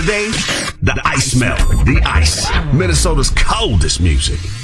Today, the ice melt. The ice. Minnesota's coldest music.